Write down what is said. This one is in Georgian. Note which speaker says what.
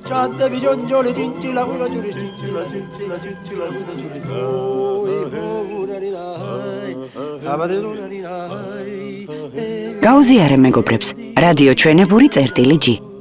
Speaker 1: ჭანდები ჯონჯოლი ჭინჭილა ყურაჯური ჭინჭილა ჭინჭილა ჭინჭილა ყურაჯური
Speaker 2: გაუზიარე მეგობრებს, რადიო ჩვენებური წერტილი G.